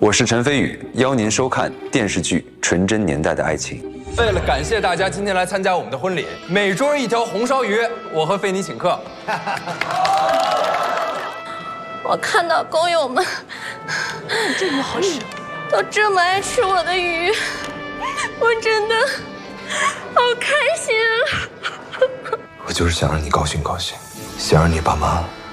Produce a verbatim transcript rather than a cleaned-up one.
我是陈飞宇，邀您收看电视剧《纯真年代的爱情》。 为了感谢大家今天来参加我们的婚礼，每桌一条红烧鱼，我和菲尼请客。 我看到工友们这么好吃， 都这么爱吃我的鱼，我真的好开心啊！ 我就是想让你高兴高兴，想让你爸妈